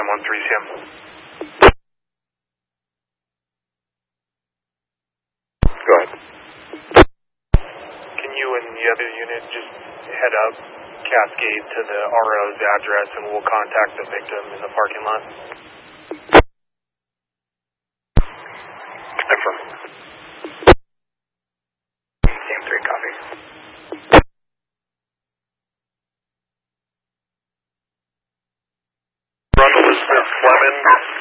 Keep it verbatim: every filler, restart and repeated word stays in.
nine one three C M. Go ahead. Can you and the other unit just head up Cascade to the R O's address and we'll contact the victim in the parking lot? Affirm. Team three, copy. Run Elizabeth Fleming.